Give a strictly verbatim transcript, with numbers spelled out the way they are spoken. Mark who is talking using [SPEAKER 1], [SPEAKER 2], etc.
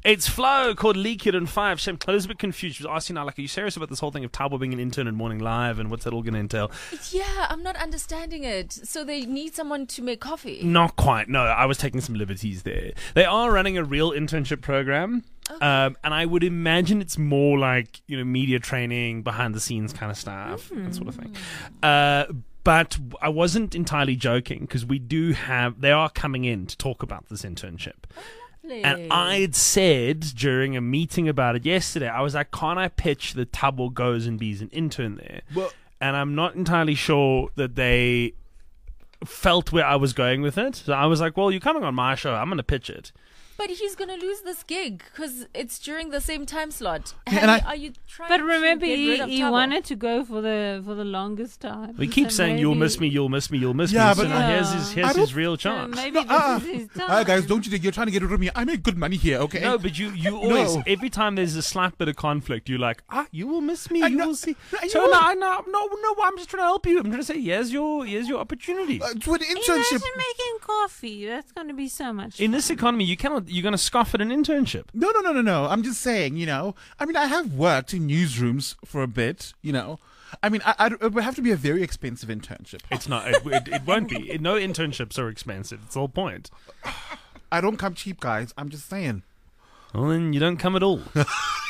[SPEAKER 1] It's Flo called Leak It in Five. Shame, Chloe's a bit confused. She was asking now, like, are you serious about this whole thing of Tabo being an intern in Morning Live and what's that all going to entail?
[SPEAKER 2] Yeah, I'm not understanding it. So they need someone to make coffee.
[SPEAKER 1] Not quite. No, I was taking some liberties there. They are running a real internship program.
[SPEAKER 2] Okay.
[SPEAKER 1] Um, and I would imagine it's more like, you know, media training, behind the scenes kind of stuff, mm. that sort of thing. Uh, but I wasn't entirely joking because we do have, they are coming in to talk about this internship.
[SPEAKER 2] Oh, lovely.
[SPEAKER 1] And I'd said during a meeting about it yesterday, I was like, can't I pitch that Tabo goes and be an intern there?
[SPEAKER 3] Well,
[SPEAKER 1] and I'm not entirely sure that they felt where I was going with it. So I was like, well, you're coming on my show. I'm going to pitch it.
[SPEAKER 2] But he's going to lose this gig because it's during the same time slot.
[SPEAKER 3] Yeah,
[SPEAKER 2] Harry,
[SPEAKER 3] and I-
[SPEAKER 2] are you trying
[SPEAKER 4] But
[SPEAKER 2] to
[SPEAKER 4] remember,
[SPEAKER 2] get
[SPEAKER 4] he,
[SPEAKER 2] rid of
[SPEAKER 4] he
[SPEAKER 2] Tabo?
[SPEAKER 4] wanted to go for the for the longest time.
[SPEAKER 1] We keep
[SPEAKER 4] So
[SPEAKER 1] saying, you'll
[SPEAKER 4] maybe-
[SPEAKER 1] miss me, you'll miss me, you'll miss
[SPEAKER 3] Yeah,
[SPEAKER 1] me.
[SPEAKER 3] but-
[SPEAKER 1] So now here's his,
[SPEAKER 3] I
[SPEAKER 1] here's
[SPEAKER 3] don't-
[SPEAKER 1] his real
[SPEAKER 4] So
[SPEAKER 1] chance.
[SPEAKER 4] maybe
[SPEAKER 3] No,
[SPEAKER 4] this
[SPEAKER 3] uh,
[SPEAKER 4] is his time.
[SPEAKER 3] uh, guys, don't you think you're trying to get rid of me? I make good money here, okay?
[SPEAKER 1] No, but you, you always,
[SPEAKER 3] No.
[SPEAKER 1] every time there's a slight bit of conflict, you're like, ah, you will miss me,
[SPEAKER 3] I
[SPEAKER 1] you
[SPEAKER 3] know-
[SPEAKER 1] will see.
[SPEAKER 3] I
[SPEAKER 1] So
[SPEAKER 3] know.
[SPEAKER 1] no, I know, no, no, I'm just trying to help you. I'm trying to say, here's your, here's your opportunity.
[SPEAKER 3] Uh, to an internship.
[SPEAKER 4] Imagine making coffee. That's going to be so much
[SPEAKER 1] In
[SPEAKER 4] fun.
[SPEAKER 1] this economy, you cannot, you're going to scoff at an internship.
[SPEAKER 3] No, no, no, no, no. I'm just saying, you know. I mean, I have worked in newsrooms for a bit, you know. I mean, I, I, it would have to be a very expensive internship.
[SPEAKER 1] It's not, it, it, it won't be. No internships are expensive. It's the whole point.
[SPEAKER 3] I don't come cheap, guys. I'm just saying.
[SPEAKER 1] Well, then you don't come at all.